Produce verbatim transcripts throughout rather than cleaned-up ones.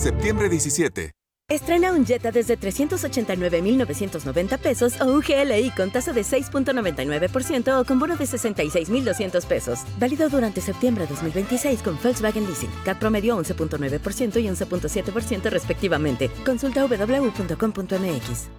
septiembre diecisiete. Estrena un Jetta desde trescientos ochenta y nueve mil novecientos noventa pesos o un G L I con tasa de seis punto noventa y nueve por ciento o con bono de sesenta y seis mil doscientos pesos. Válido durante septiembre dos mil veintiséis con Volkswagen Leasing. C A T promedio once punto nueve por ciento y once punto siete por ciento respectivamente. Consulta doble u doble u doble u punto com punto m x.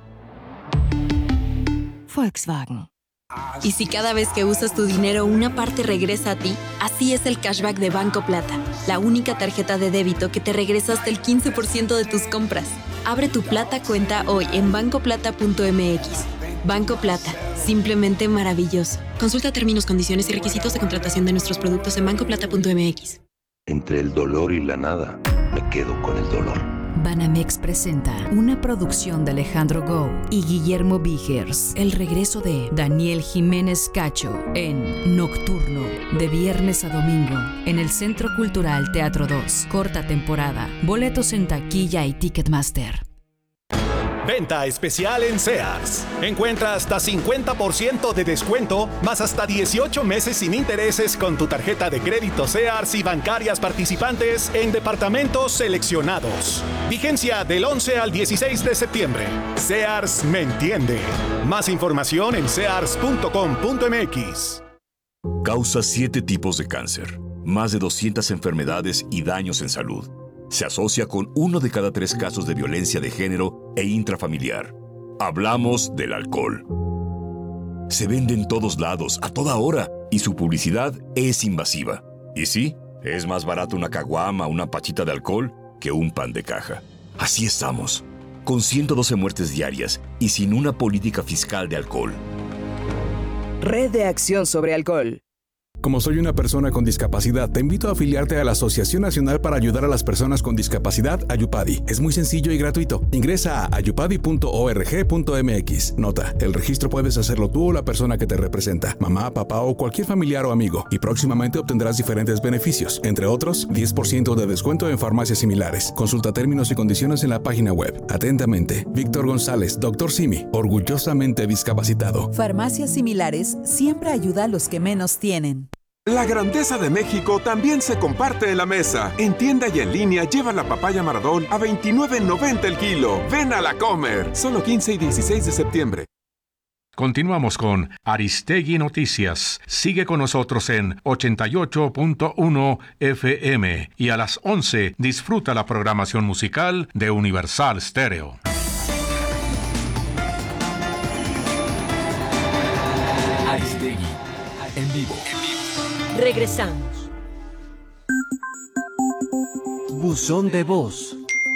Volkswagen. Y si cada vez que usas tu dinero una parte regresa a ti, así es el cashback de Banco Plata, la única tarjeta de débito que te regresa hasta el quince por ciento de tus compras. Abre tu Plata cuenta hoy en banco plata punto m x. Banco Plata, simplemente maravilloso. Consulta términos, condiciones y requisitos de contratación de nuestros productos en banco plata punto m x. Entre el dolor y la nada, me quedo con el dolor. Banamex presenta una producción de Alejandro Gou y Guillermo Vigers. El regreso de Daniel Jiménez Cacho en Nocturno, de viernes a domingo, en el Centro Cultural Teatro dos. Corta temporada. Boletos en taquilla y Ticketmaster. Venta especial en Sears. Encuentra hasta cincuenta por ciento de descuento, más hasta dieciocho meses sin intereses con tu tarjeta de crédito Sears y bancarias participantes en departamentos seleccionados. Vigencia del once al dieciséis de septiembre. Sears me entiende. Más información en sears punto com punto m x. Causa siete tipos de cáncer, más de doscientas enfermedades y daños en salud. Se asocia con uno de cada tres casos de violencia de género e intrafamiliar. Hablamos del alcohol. Se vende en todos lados, a toda hora, y su publicidad es invasiva. Y sí, es más barato una caguama o una pachita de alcohol que un pan de caja. Así estamos, con ciento doce muertes diarias y sin una política fiscal de alcohol. Red de Acción sobre Alcohol. Como soy una persona con discapacidad, te invito a afiliarte a la Asociación Nacional para Ayudar a las Personas con Discapacidad, Ayupadi. Es muy sencillo y gratuito. Ingresa a ayupadi punto org punto m x. Nota, el registro puedes hacerlo tú o la persona que te representa, mamá, papá o cualquier familiar o amigo, y próximamente obtendrás diferentes beneficios, entre otros, diez por ciento de descuento en farmacias similares. Consulta términos y condiciones en la página web. Atentamente, Víctor González, doctor Simi, orgullosamente discapacitado. Farmacias similares siempre ayuda a los que menos tienen. La grandeza de México también se comparte en la mesa. En tienda y en línea lleva la papaya Maradol a veintinueve noventa el kilo. Ven a la Comer. Solo quince y dieciséis de septiembre. Continuamos con Aristegui Noticias. Sigue con nosotros en ochenta y ocho punto uno F M y a las once disfruta la programación musical de Universal Stereo. Aristegui en vivo. Regresamos. Buzón de voz.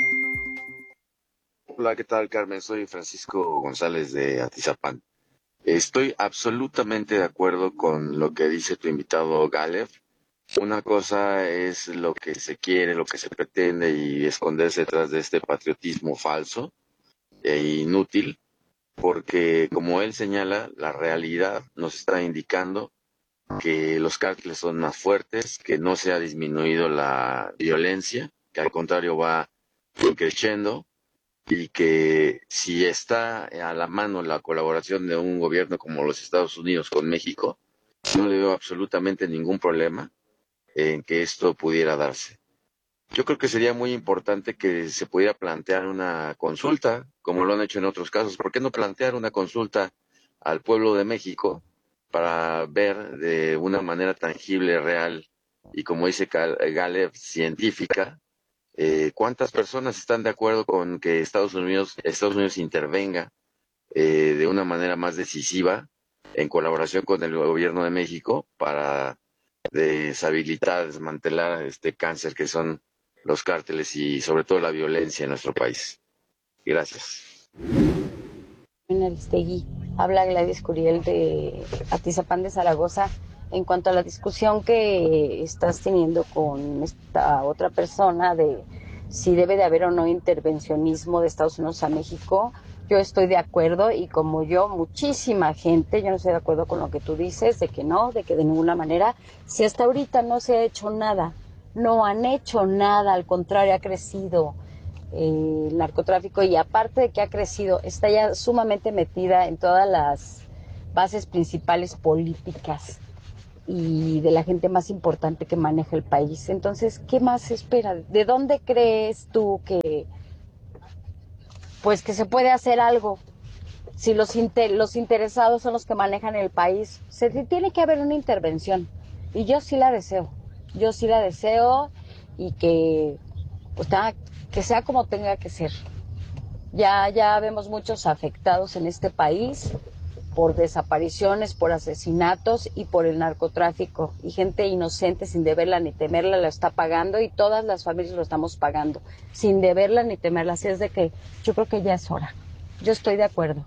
Hola, ¿qué tal, Carmen? Soy Francisco González de Atizapán. Estoy absolutamente de acuerdo con lo que dice tu invitado Galev. Una cosa es lo que se quiere, lo que se pretende y esconderse detrás de este patriotismo falso e inútil, porque como él señala, la realidad nos está indicando que los cárteles son más fuertes, que no se ha disminuido la violencia, que al contrario va creciendo, y que si está a la mano la colaboración de un gobierno como los Estados Unidos con México, no le veo absolutamente ningún problema en que esto pudiera darse. Yo creo que sería muy importante que se pudiera plantear una consulta, como lo han hecho en otros casos. ¿Por qué no plantear una consulta al pueblo de México para ver de una manera tangible, real y, como dice Galev, científica, eh, cuántas personas están de acuerdo con que Estados Unidos, Estados Unidos intervenga eh, de una manera más decisiva en colaboración con el gobierno de México para deshabilitar, desmantelar este cáncer que son los cárteles y sobre todo la violencia en nuestro país. Gracias. Aristegui. Habla Gladys Curiel de Atizapán de Zaragoza. En cuanto a la discusión que estás teniendo con esta otra persona de si debe de haber o no intervencionismo de Estados Unidos a México, yo estoy de acuerdo, y como yo, muchísima gente, yo no estoy de acuerdo con lo que tú dices, de que no, de que de ninguna manera, si hasta ahorita no se ha hecho nada, no han hecho nada, al contrario, ha crecido eh, el narcotráfico, y aparte de que ha crecido, está ya sumamente metida en todas las bases principales políticas y de la gente más importante que maneja el país. Entonces, ¿qué más se espera? ¿De dónde crees tú que, pues, que se puede hacer algo? Si los, inter- los interesados son los que manejan el país, se tiene que haber una intervención. Y yo sí la deseo. Yo sí la deseo y que, pues, tenga, que sea como tenga que ser. Ya, ya vemos muchos afectados en este país por desapariciones, por asesinatos y por el narcotráfico. Y gente inocente, sin deberla ni temerla, la está pagando y todas las familias lo estamos pagando, sin deberla ni temerla. Así es de que yo creo que ya es hora. Yo estoy de acuerdo.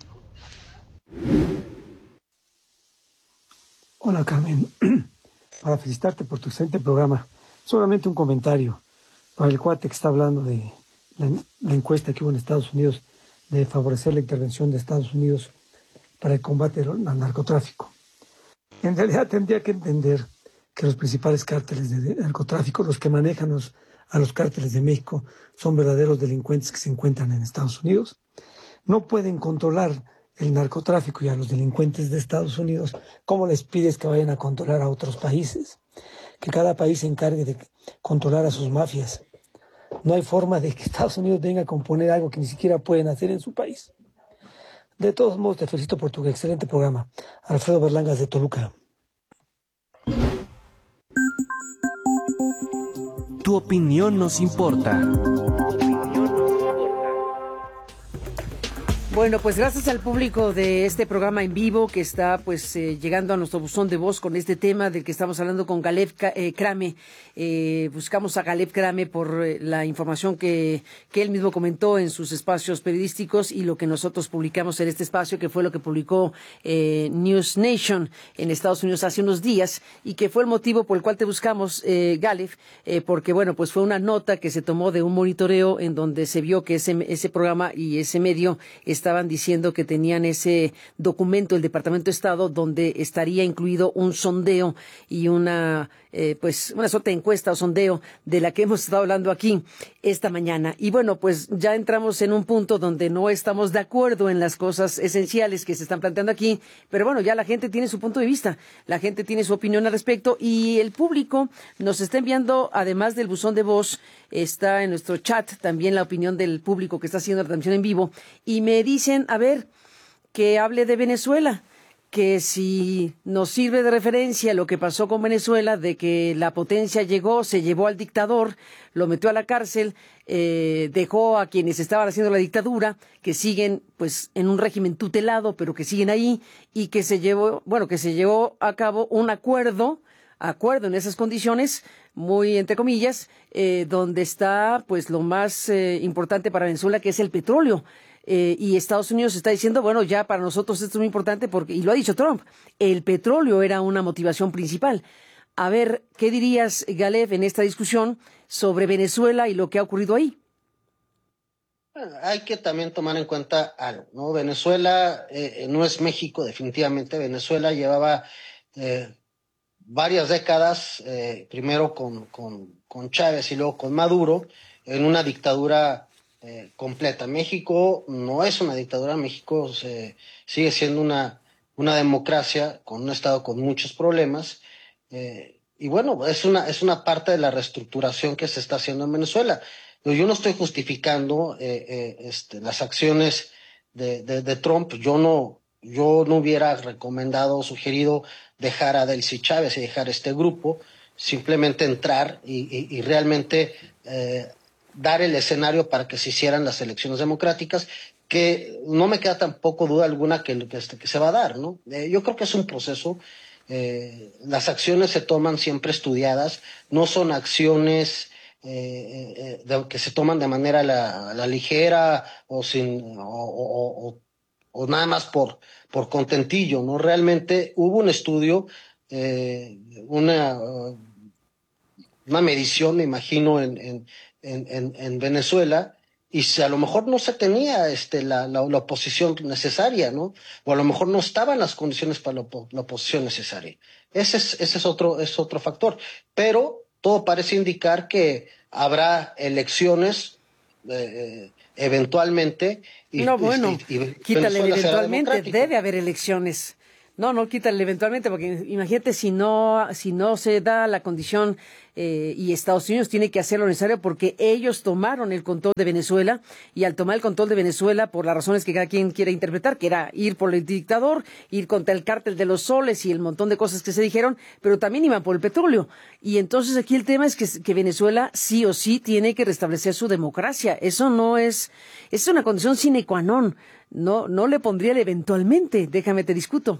Hola, Carmen. Para felicitarte por tu excelente programa. Solamente un comentario para el cuate que está hablando de la, la encuesta que hubo en Estados Unidos de favorecer la intervención de Estados Unidos para el combate al narcotráfico. En realidad tendría que entender que los principales cárteles de narcotráfico, los que manejan los, a los cárteles de México, son verdaderos delincuentes que se encuentran en Estados Unidos. No pueden controlar el narcotráfico y a los delincuentes de Estados Unidos. ¿Cómo les pides que vayan a controlar a otros países? Que cada país se encargue de controlar a sus mafias. No hay forma de que Estados Unidos venga a componer algo que ni siquiera pueden hacer en su país. De todos modos, te felicito por tu excelente programa. Alfredo Berlangas, de Toluca. Tu opinión nos importa. Bueno, pues gracias al público de este programa en vivo que está pues eh, llegando a nuestro buzón de voz con este tema del que estamos hablando con Galeb eh, Krame. Eh, buscamos a Galeb Krame por eh, la información que, que él mismo comentó en sus espacios periodísticos y lo que nosotros publicamos en este espacio, que fue lo que publicó eh, News Nation en Estados Unidos hace unos días y que fue el motivo por el cual te buscamos, eh, Galeb, eh, porque bueno, pues fue una nota que se tomó de un monitoreo en donde se vio que ese, ese programa y ese medio estaban diciendo que tenían ese documento, el Departamento de Estado, donde estaría incluido un sondeo y una eh, pues una suerte de encuesta o sondeo de la que hemos estado hablando aquí esta mañana. Y bueno, pues ya entramos en un punto donde no estamos de acuerdo en las cosas esenciales que se están planteando aquí, pero bueno, ya la gente tiene su punto de vista, la gente tiene su opinión al respecto y el público nos está enviando, además del buzón de voz, está en nuestro chat también la opinión del público que está haciendo la transmisión en vivo y me dicen, a ver, que hable de Venezuela, que si nos sirve de referencia lo que pasó con Venezuela, de que la potencia llegó, se llevó al dictador, lo metió a la cárcel, eh, dejó a quienes estaban haciendo la dictadura, que siguen pues en un régimen tutelado, pero que siguen ahí, y que se llevó, bueno, que se llevó a cabo un acuerdo, acuerdo en esas condiciones, muy entre comillas, eh, donde está pues lo más eh, importante para Venezuela, que es el petróleo. Eh, y Estados Unidos está diciendo, bueno, ya para nosotros esto es muy importante porque, y lo ha dicho Trump, el petróleo era una motivación principal. A ver, ¿qué dirías, Galeb, en esta discusión sobre Venezuela y lo que ha ocurrido ahí? Bueno, hay que también tomar en cuenta algo, ¿no? Venezuela eh, no es México, definitivamente. Venezuela llevaba eh, varias décadas, eh, primero con, con, con Chávez y luego con Maduro, en una dictadura Eh, completa. México no es una dictadura, México se, sigue siendo una, una democracia con un Estado con muchos problemas eh, y bueno, es una, es una parte de la reestructuración que se está haciendo en Venezuela. Yo no estoy justificando eh, eh, este, las acciones de, de, de Trump, yo no, yo no hubiera recomendado o sugerido dejar a Delcy Chávez y dejar este grupo, simplemente entrar y, y, y realmente eh, dar el escenario para que se hicieran las elecciones democráticas, que no me queda tampoco duda alguna que, que, que se va a dar, ¿no? Eh, yo creo que es un proceso, eh, las acciones se toman siempre estudiadas, no son acciones eh, eh, de, que se toman de manera a la, a la ligera o, sin, o, o, o, o nada más por, por contentillo, ¿no? Realmente hubo un estudio, eh, una, una medición, me imagino, en, en En, en, en Venezuela y si a lo mejor no se tenía este, la, la, la oposición necesaria, ¿no? O a lo mejor no estaban las condiciones para la, la oposición necesaria. Ese es, ese es otro, es otro factor. Pero todo parece indicar que habrá elecciones eh, eventualmente. Y, no, bueno, y, y quítale Venezuela eventualmente, debe haber elecciones. No, no quítale eventualmente, porque imagínate si no, si no se da la condición eh, y Estados Unidos tiene que hacer lo necesario porque ellos tomaron el control de Venezuela y al tomar el control de Venezuela por las razones que cada quien quiera interpretar, que era ir por el dictador, ir contra el cártel de los soles y el montón de cosas que se dijeron, pero también iban por el petróleo. Y entonces aquí el tema es que, que Venezuela sí o sí tiene que restablecer su democracia. Eso no es, es una condición sine qua non. No, no le pondría el eventualmente, déjame te discuto.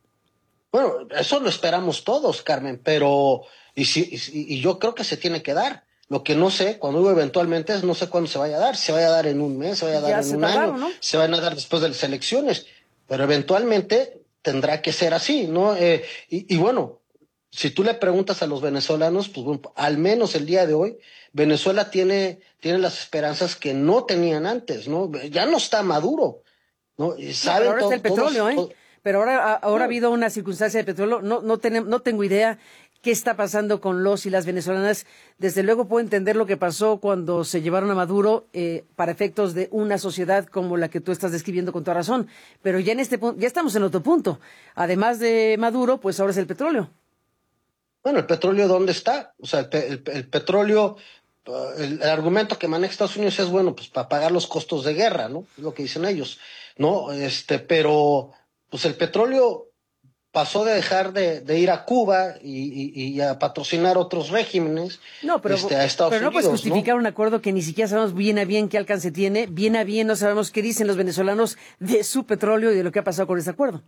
Bueno, eso lo esperamos todos, Carmen, pero y, si, y, y yo creo que se tiene que dar. Lo que no sé, cuando digo eventualmente, es no sé cuándo se vaya a dar. Se vaya a dar en un mes, se vaya a dar ya en un tardaron, año, ¿no? Se van a dar después de las elecciones. Pero eventualmente tendrá que ser así, ¿no? Eh, y, y bueno, si tú le preguntas a los venezolanos, pues bueno, al menos el día de hoy, Venezuela tiene, tiene las esperanzas que no tenían antes, ¿no? Ya no está Maduro, ¿no? Y saben no, pero ahora to- está el petróleo, todos, ¿eh? to- Pero ahora, ahora ha habido una circunstancia de petróleo. No, no, tenemos, no tengo idea qué está pasando con los y las venezolanas. Desde luego puedo entender lo que pasó cuando se llevaron a Maduro eh, para efectos de una sociedad como la que tú estás describiendo con toda razón. Pero ya en este punto, ya estamos en otro punto. Además de Maduro, pues ahora es el petróleo. Bueno, ¿el petróleo dónde está? O sea, el, pe- el, el petróleo, uh, el, el argumento que maneja Estados Unidos es, bueno, pues para pagar los costos de guerra, ¿no? Es lo que dicen ellos, ¿no? Este, pero, pues el petróleo pasó de dejar de, de ir a Cuba y, y, y a patrocinar otros regímenes No, pero, este, a Estados pero no Unidos, puedes justificar un acuerdo que ni siquiera sabemos bien a bien qué alcance tiene, bien a bien no sabemos qué dicen los venezolanos de su petróleo y de lo que ha pasado con ese acuerdo.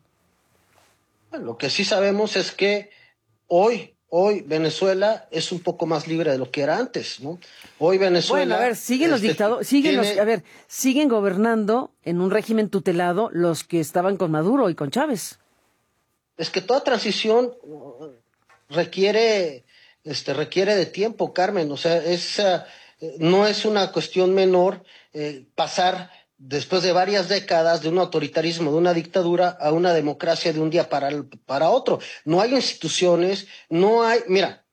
Bueno, lo que sí sabemos es que hoy, hoy Venezuela es un poco más libre de lo que era antes, ¿no? Hoy Venezuela... Bueno, a ver, siguen los este, dictadores, siguen tiene- los, a ver, siguen gobernando en un régimen tutelado los que estaban con Maduro y con Chávez. Es que toda transición uh, requiere, este, requiere de tiempo, Carmen. O sea, es, uh, no es una cuestión menor eh, pasar después de varias décadas de un autoritarismo, de una dictadura, a una democracia de un día para, el- para otro. No hay instituciones, no hay, mira,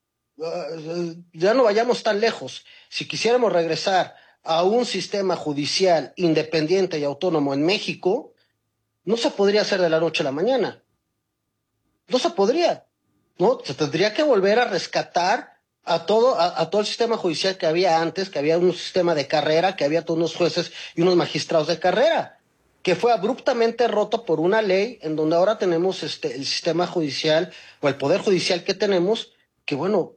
uh, ya no vayamos tan lejos. Si quisiéramos regresar a un sistema judicial independiente y autónomo en México, no se podría hacer de la noche a la mañana. No se podría, ¿no? Se tendría que volver a rescatar a todo, a, a todo el sistema judicial que había antes, que había un sistema de carrera, que había todos unos jueces y unos magistrados de carrera, que fue abruptamente roto por una ley en donde ahora tenemos este, el sistema judicial o el poder judicial que tenemos, que bueno,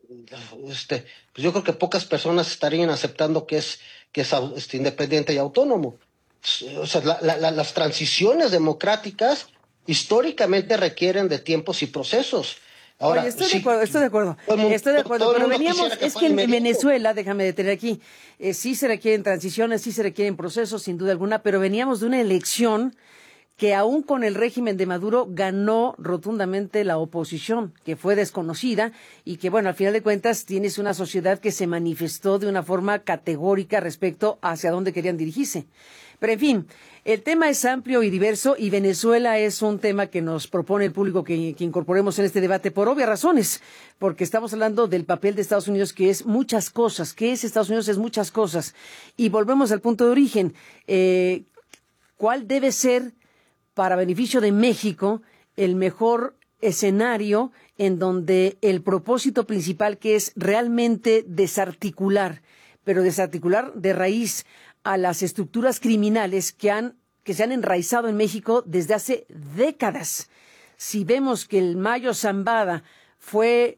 este, pues yo creo que pocas personas estarían aceptando que es, que es este, independiente y autónomo. O sea, la, la, la, las transiciones democráticas históricamente requieren de tiempos y procesos. Ahora, Oye, estoy sí, de acuerdo, estoy de acuerdo, todo el mundo- estoy de acuerdo, todo el pero mundo veníamos, quisiera que es fuera que en inmediato. Venezuela, déjame detener aquí, eh, sí se requieren transiciones, sí se requieren procesos, sin duda alguna, pero veníamos de una elección que aún con el régimen de Maduro ganó rotundamente la oposición, que fue desconocida y que, bueno, al final de cuentas tienes una sociedad que se manifestó de una forma categórica respecto hacia dónde querían dirigirse. Pero, en fin, el tema es amplio y diverso y Venezuela es un tema que nos propone el público que, que incorporemos en este debate por obvias razones, porque estamos hablando del papel de Estados Unidos, que es muchas cosas. ¿Qué es Estados Unidos? Es muchas cosas. Y volvemos al punto de origen. Eh, ¿Cuál debe ser, para beneficio de México, el mejor escenario en donde el propósito principal, que es realmente desarticular, pero desarticular de raíz a las estructuras criminales que han que se han enraizado en México desde hace décadas? Si vemos que el Mayo Zambada fue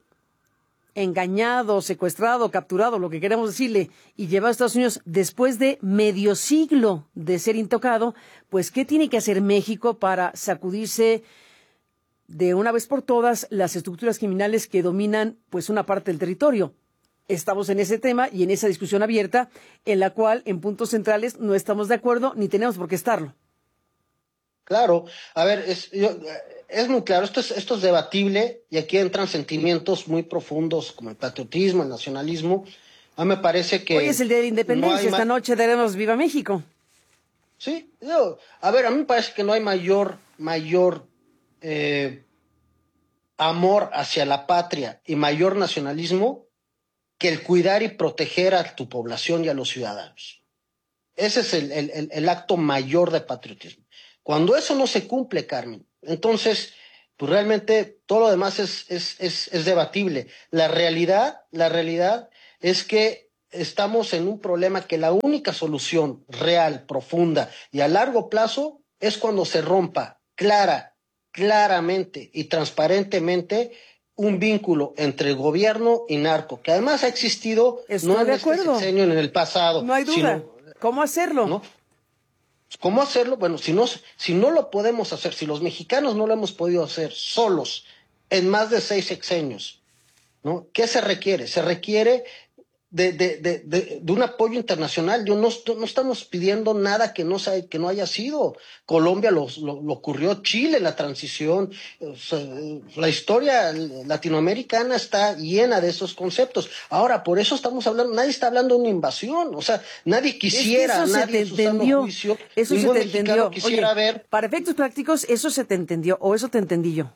engañado, secuestrado, capturado, lo que queramos decirle, y llevado a Estados Unidos después de medio siglo de ser intocado, pues ¿qué tiene que hacer México para sacudirse de una vez por todas las estructuras criminales que dominan pues una parte del territorio? Estamos en ese tema y en esa discusión abierta, en la cual en puntos centrales no estamos de acuerdo ni tenemos por qué estarlo. Claro, a ver, es, yo, es muy claro, esto es, esto es debatible y aquí entran sentimientos muy profundos como el patriotismo, el nacionalismo. A mí me parece que... Hoy es el Día de la Independencia, no hay esta ma- noche daremos Viva México. Sí, yo, a ver, a mí me parece que no hay mayor, mayor eh, amor hacia la patria y mayor nacionalismo que el cuidar y proteger a tu población y a los ciudadanos. Ese es el, el, el, el acto mayor de patriotismo. Cuando eso no se cumple, Carmen, Entonces, pues realmente todo lo demás es, es, es, es debatible. La realidad, la realidad es que estamos en un problema que la única solución real, profunda y a largo plazo es cuando se rompa clara, claramente y transparentemente un vínculo entre gobierno y narco, que además ha existido Estoy no en de este acuerdo. sexenio ni en el pasado. No hay duda. Sino, ¿Cómo hacerlo? ¿no? ¿Cómo hacerlo? Bueno, si no, si no lo podemos hacer, si los mexicanos no lo hemos podido hacer solos en más de seis sexenios, ¿no? ¿Qué se requiere? Se requiere de, de, de, de, de un apoyo internacional. Yo no, no estamos pidiendo nada que no, sea, que no haya sido. Colombia lo, lo, lo ocurrió, Chile, la transición. O sea, la historia latinoamericana está llena de esos conceptos. Ahora, por eso estamos hablando, nadie está hablando de una invasión. O sea, nadie quisiera, es que eso nadie se te entendió. Juicio, eso se te entendió. Quisiera Oye, ver. Para efectos prácticos, eso se te entendió, o eso te entendí yo.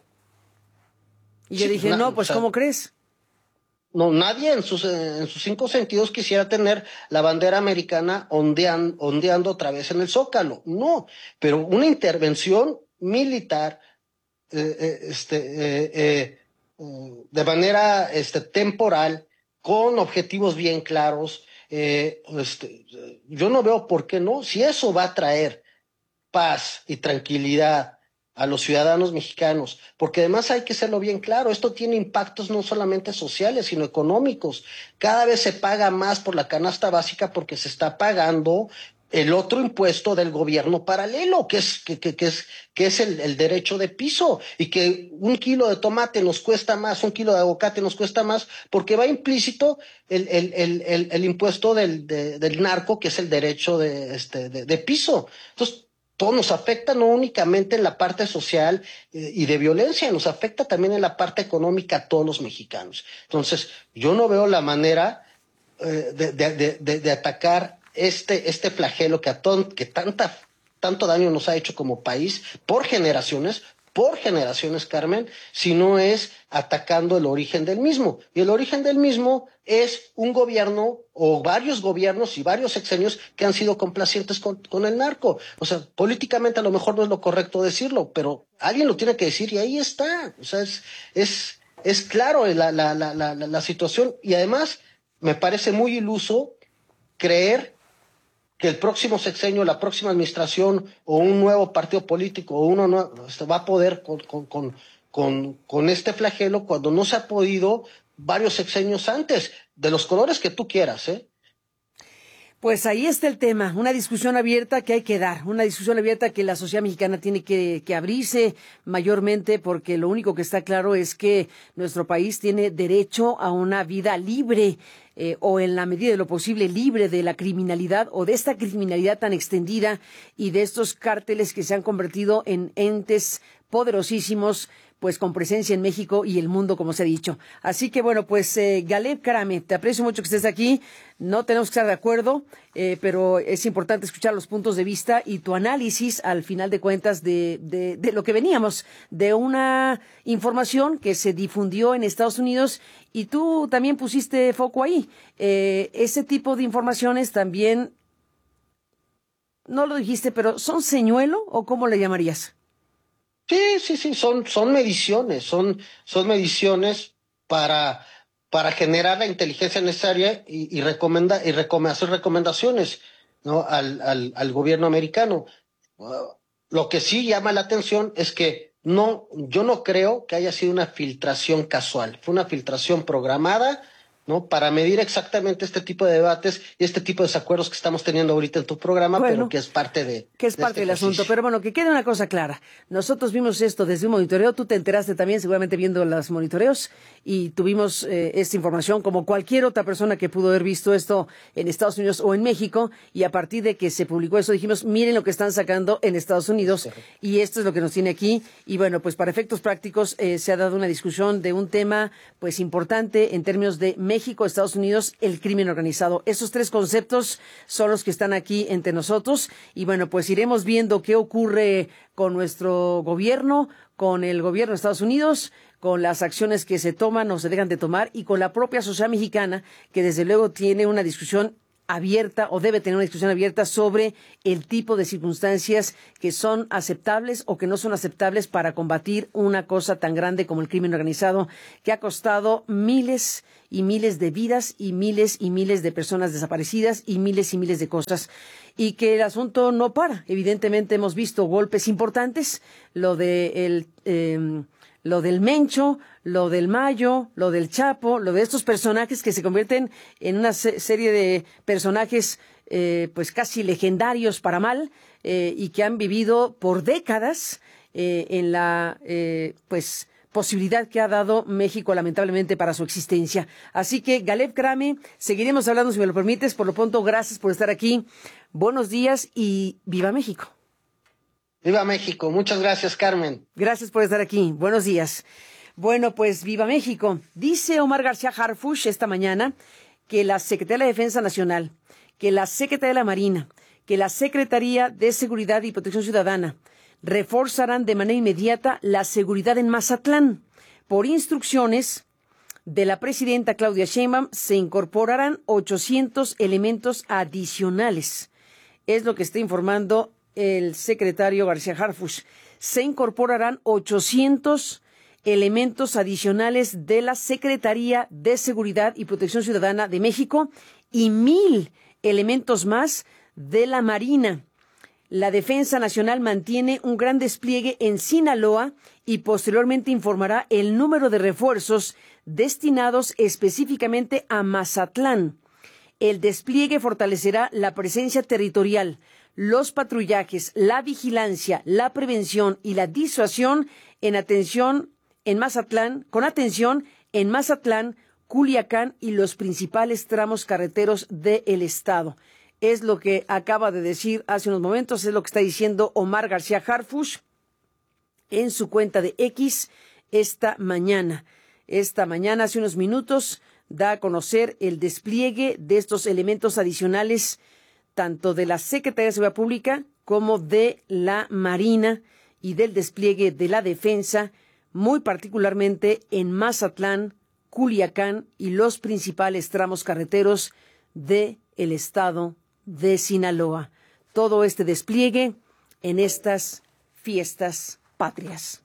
Y yo Sí, dije, na, no, pues, o sea, ¿cómo crees? No, nadie en sus, en sus cinco sentidos quisiera tener la bandera americana ondean, ondeando otra vez en el Zócalo. No, pero una intervención militar eh, eh, este, eh, eh, de manera este, temporal, con objetivos bien claros, eh, este, yo no veo por qué no. Si eso va a traer paz y tranquilidad a los ciudadanos mexicanos, porque además hay que hacerlo bien claro, esto tiene impactos no solamente sociales, sino económicos. Cada vez se paga más por la canasta básica porque se está pagando el otro impuesto del gobierno paralelo, que es, que, que, que es, que es el, el derecho de piso, y que un kilo de tomate nos cuesta más, un kilo de aguacate nos cuesta más, porque va implícito el, el, el, el, el impuesto del, de, del narco, que es el derecho de, este, de, de piso. Entonces, todo nos afecta no únicamente en la parte social eh, y de violencia, nos afecta también en la parte económica a todos los mexicanos. Entonces, yo no veo la manera eh, de, de, de, de atacar este, este flagelo que, a ton, que tanta, tanto daño nos ha hecho como país por generaciones, por generaciones, Carmen, si no es atacando el origen del mismo. Y el origen del mismo es un gobierno o varios gobiernos y varios sexenios que han sido complacientes con, con el narco. O sea, políticamente a lo mejor no es lo correcto decirlo, pero alguien lo tiene que decir y ahí está. O sea, es, es, es claro la, la, la, la, la situación. Y además me parece muy iluso creer que el próximo sexenio, la próxima administración o un nuevo partido político o uno nuevo, va a poder con, con, con, con, con este flagelo cuando no se ha podido varios sexenios antes, de los colores que tú quieras, ¿eh? Pues ahí está el tema, una discusión abierta que hay que dar, una discusión abierta que la sociedad mexicana tiene que, que abrirse mayormente, porque lo único que está claro es que nuestro país tiene derecho a una vida libre, eh, o en la medida de lo posible libre de la criminalidad o de esta criminalidad tan extendida y de estos cárteles que se han convertido en entes poderosísimos, pues con presencia en México y el mundo, como se ha dicho. Así que bueno, pues eh, Galeb Krame, te aprecio mucho que estés aquí. No tenemos que estar de acuerdo, eh, pero es importante escuchar los puntos de vista y tu análisis, al final de cuentas, de, de, de lo que veníamos, de una información que se difundió en Estados Unidos y tú también pusiste foco ahí. Eh, ese tipo de informaciones también, no lo dijiste, pero ¿son señuelo o cómo le llamarías? Sí, sí, sí, son, son mediciones, son, son mediciones para, para generar la inteligencia necesaria y, y, recomenda, y recom hacer recomendaciones, ¿no? al, al, al gobierno americano. Uh, lo que sí llama la atención es que no, yo no creo que haya sido una filtración casual, fue una filtración programada, ¿no? Para medir exactamente este tipo de debates y este tipo de desacuerdos que estamos teniendo ahorita en tu programa, bueno, pero que es parte de que es de parte este del asunto. Pero bueno, que quede una cosa clara. Nosotros vimos esto desde un monitoreo, tú te enteraste también seguramente viendo los monitoreos y tuvimos eh, esta información como cualquier otra persona que pudo haber visto esto en Estados Unidos o en México, y a partir de que se publicó eso dijimos, miren lo que están sacando en Estados Unidos, sí, y esto es lo que nos tiene aquí. Y bueno, pues para efectos prácticos eh, se ha dado una discusión de un tema pues importante en términos de México, Estados Unidos, el crimen organizado. Esos tres conceptos son los que están aquí entre nosotros y bueno, pues iremos viendo qué ocurre con nuestro gobierno, con el gobierno de Estados Unidos, con las acciones que se toman o se dejan de tomar y con la propia sociedad mexicana, que desde luego tiene una discusión abierta o debe tener una discusión abierta sobre el tipo de circunstancias que son aceptables o que no son aceptables para combatir una cosa tan grande como el crimen organizado, que ha costado miles y miles de vidas y miles y miles de personas desaparecidas y miles y miles de cosas, y que el asunto no para. Evidentemente hemos visto golpes importantes, lo de el eh, lo del Mencho, lo del Mayo, lo del Chapo, lo de estos personajes que se convierten en una se- serie de personajes eh, pues casi legendarios para mal, eh, y que han vivido por décadas eh, en la eh, pues posibilidad que ha dado México lamentablemente para su existencia. Así que, Galev Crame, seguiremos hablando si me lo permites. Por lo pronto, gracias por estar aquí. Buenos días y viva México. Viva México. Muchas gracias, Carmen. Gracias por estar aquí. Buenos días. Bueno, pues viva México. Dice Omar García Harfuch esta mañana que la Secretaría de la Defensa Nacional, que la Secretaría de la Marina, que la Secretaría de Seguridad y Protección Ciudadana reforzarán de manera inmediata la seguridad en Mazatlán. Por instrucciones de la presidenta Claudia Sheinbaum, se incorporarán ochocientos elementos adicionales. Es lo que está informando el secretario García Harfuch. Se incorporarán ochocientos elementos adicionales de la Secretaría de Seguridad y Protección Ciudadana de México y mil elementos más de la Marina. La Defensa Nacional mantiene un gran despliegue en Sinaloa y posteriormente informará el número de refuerzos destinados específicamente a Mazatlán. El despliegue fortalecerá la presencia territorial, los patrullajes, la vigilancia, la prevención y la disuasión en atención en Mazatlán, con atención en Mazatlán, Culiacán y los principales tramos carreteros del estado. Es lo que acaba de decir hace unos momentos, es lo que está diciendo Omar García Harfuch en su cuenta de X esta mañana. Esta mañana, hace unos minutos, da a conocer el despliegue de estos elementos adicionales, tanto de la Secretaría de Seguridad Pública como de la Marina y del despliegue de la Defensa, muy particularmente en Mazatlán, Culiacán y los principales tramos carreteros del estado de Sinaloa. Todo este despliegue en estas fiestas patrias.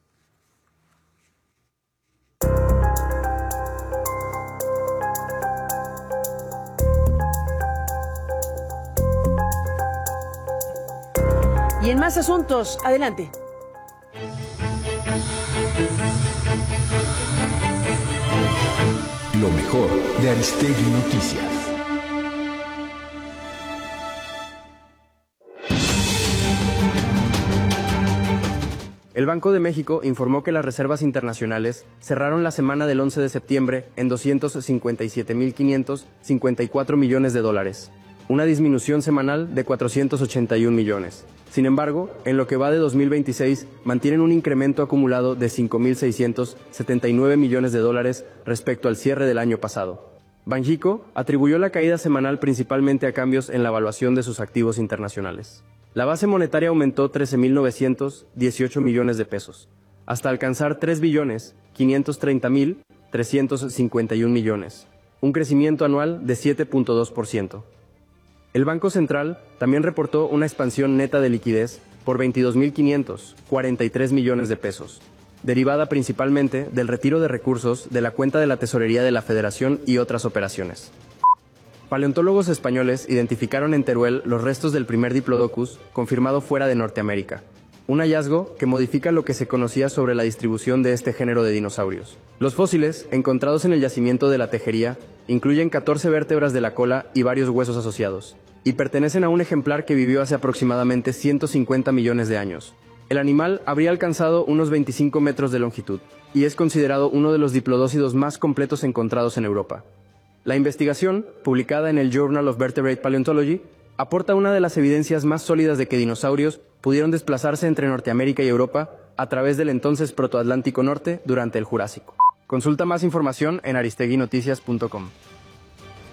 Y en más asuntos, adelante. Lo mejor de Aristegui Noticias. El Banco de México informó que las reservas internacionales cerraron la semana del once de septiembre en doscientos cincuenta y siete mil quinientos cincuenta y cuatro millones de dólares, una disminución semanal de cuatrocientos ochenta y un millones. Sin embargo, en lo que va de dos mil veintiséis, mantienen un incremento acumulado de cinco mil seiscientos setenta y nueve millones de dólares respecto al cierre del año pasado. Banxico atribuyó la caída semanal principalmente a cambios en la evaluación de sus activos internacionales. La base monetaria aumentó trece mil novecientos dieciocho millones de pesos, hasta alcanzar tres billones quinientos treinta mil trescientos cincuenta y un millones, un crecimiento anual de siete punto dos por ciento. El Banco Central también reportó una expansión neta de liquidez por veintidós mil quinientos cuarenta y tres millones de pesos, derivada principalmente del retiro de recursos de la cuenta de la Tesorería de la Federación y otras operaciones. Paleontólogos españoles identificaron en Teruel los restos del primer Diplodocus confirmado fuera de Norteamérica, un hallazgo que modifica lo que se conocía sobre la distribución de este género de dinosaurios. Los fósiles, encontrados en el yacimiento de la Tejería, incluyen catorce vértebras de la cola y varios huesos asociados, y pertenecen a un ejemplar que vivió hace aproximadamente ciento cincuenta millones de años. El animal habría alcanzado unos veinticinco metros de longitud, y es considerado uno de los diplodócidos más completos encontrados en Europa. La investigación, publicada en el Journal of Vertebrate Paleontology, aporta una de las evidencias más sólidas de que dinosaurios pudieron desplazarse entre Norteamérica y Europa a través del entonces Protoatlántico Norte durante el Jurásico. Consulta más información en aristegui noticias punto com.